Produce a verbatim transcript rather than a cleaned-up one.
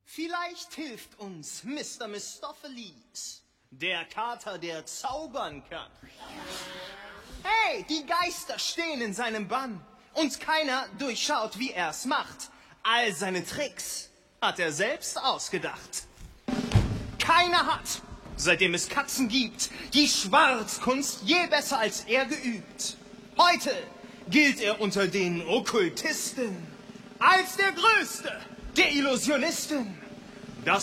Vielleicht hilft uns Mister Mistopheles, der Kater, der zaubern kann. Hey, die Geister stehen in seinem Bann und keiner durchschaut, wie er's macht. All seine Tricks hat er selbst ausgedacht. Keiner hat, seitdem es Katzen gibt, die Schwarzkunst je besser als er geübt. Heute gilt er unter den Okkultisten als der Größte der Illusionisten.